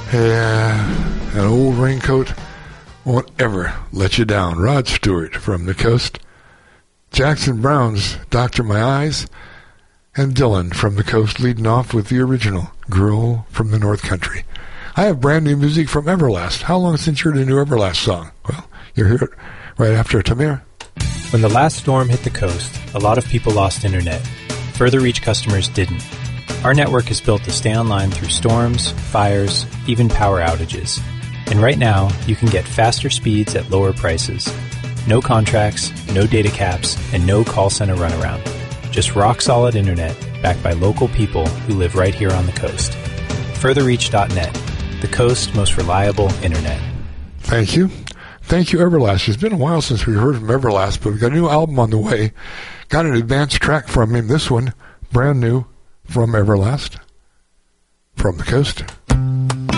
Yeah, an old raincoat won't ever let you down. Rod Stewart from the Coast, Jackson Browne's Doctor My Eyes, and Dylan from the Coast leading off with the original Girl from the North Country. I have brand new music from Everlast. How long since you heard a new Everlast song? Well, you'll hear it right after Tamir. When the last storm hit the coast, a lot of people lost internet. Further Reach customers didn't. Our network is built to stay online through storms, fires, even power outages. And right now, you can get faster speeds at lower prices. No contracts, no data caps, and no call center runaround. Just rock-solid internet backed by local people who live right here on the coast. Furtherreach.net, the coast's most reliable internet. Thank you. Thank you, Everlast. It's been a while since we heard from Everlast, but we've got a new album on the way. Got an advanced track from him. This one, brand new from Everlast, from the Coast.